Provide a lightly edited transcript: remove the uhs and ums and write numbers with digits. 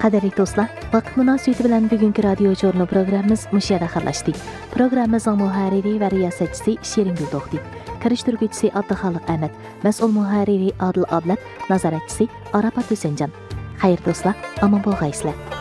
Qadrli do'stlar, vaqt munosabati bilan bugungi radio jurnal programmamiz mush yerda xayrlashdi. Programmamizning muharriri va riyosatchisi Shirin Guldo'xti, kirishtiruvchisi Abduxoliq Ahmad, mas'ul muharriri Adil Ablat, nazoratchisi Arafat Husanjon. Xayr do'stlar, omon bo'lg'aysizlar.